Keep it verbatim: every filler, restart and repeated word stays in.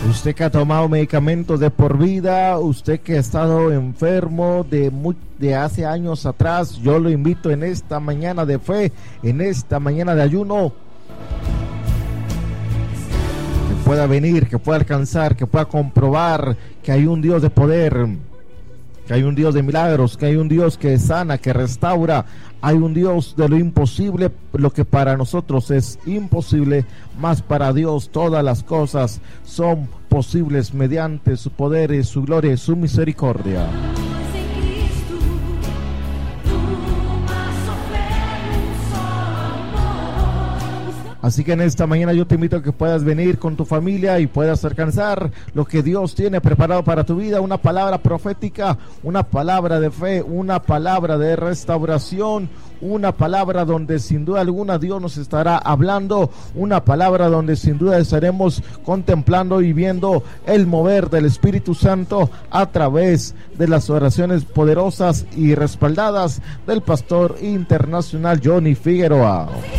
Usted que ha tomado medicamentos de por vida, usted que ha estado enfermo de, muy, de hace años atrás, yo lo invito en esta mañana de fe, en esta mañana de ayuno, que pueda venir, que pueda alcanzar, que pueda comprobar que hay un Dios de poder, que hay un Dios de milagros, que hay un Dios que sana, que restaura, hay un Dios de lo imposible, lo que para nosotros es imposible, más para Dios todas las cosas son posibles mediante su poder y su gloria y su misericordia. Así que en esta mañana yo te invito a que puedas venir con tu familia y puedas alcanzar lo que Dios tiene preparado para tu vida, una palabra profética, una palabra de fe, una palabra de restauración, una palabra donde sin duda alguna Dios nos estará hablando, una palabra donde sin duda estaremos contemplando y viendo el mover del Espíritu Santo a través de las oraciones poderosas y respaldadas del pastor internacional Johnny Figueroa.